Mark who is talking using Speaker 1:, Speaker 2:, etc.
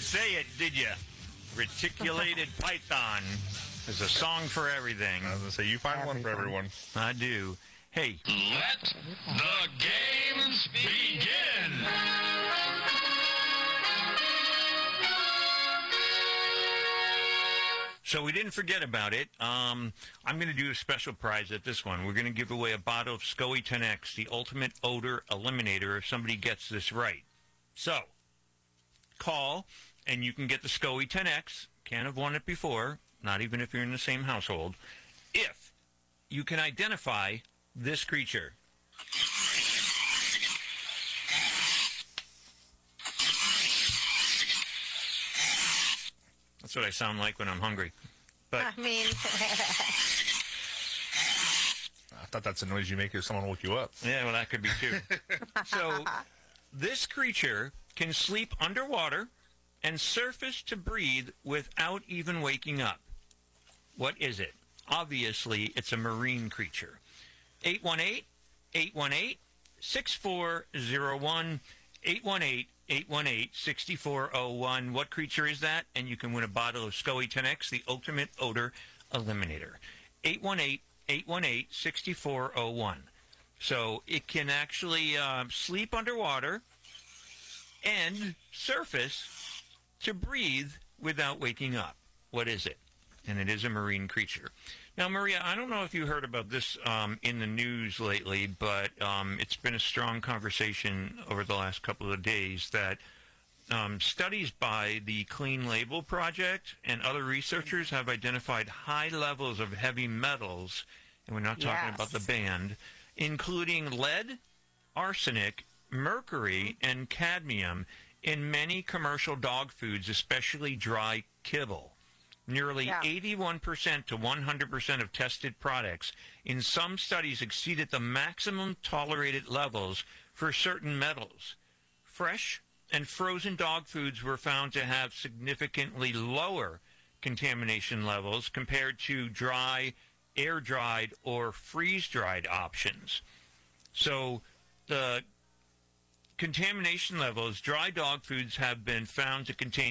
Speaker 1: say it, did you? Reticulated python. There's a song for everything.
Speaker 2: I was going to say, you find one for everyone.
Speaker 1: I do. Hey.
Speaker 3: Let the games begin!
Speaker 1: So we didn't forget about it. I'm going to do a special prize at this one. We're going to give away a bottle of SCOE 10X, the ultimate odor eliminator, if somebody gets this right. So, call, and you can get the SCOE 10X. Can't have won it before, not even if you're in the same household, if you can identify this creature. That's what I sound like when I'm hungry. But
Speaker 4: I mean,
Speaker 2: I thought that's the noise you make if someone woke you up.
Speaker 1: yeah, well, that could be too. So, this creature can sleep underwater and surface to breathe without even waking up. What is it? Obviously, it's a marine creature. 818-818-6401, 818-818-6401. What creature is that? And you can win a bottle of SCOE 10X, the ultimate odor eliminator. 818-818-6401. So it can actually sleep underwater and surface to breathe without waking up. What is it? And it is a marine creature. Now, Maria, I don't know if you heard about this in the news lately, but it's been a strong conversation over the last couple of days that studies by the Clean Label Project and other researchers have identified high levels of heavy metals, and we're not talking about the band, including lead, arsenic, mercury, and cadmium in many commercial dog foods, especially dry kibble. Nearly 81% to 100% of tested products in some studies exceeded the maximum tolerated levels for certain metals. Fresh and frozen dog foods were found to have significantly lower contamination levels compared to dry, air-dried, or freeze-dried options. So the contamination levels, dry dog foods have been found to contain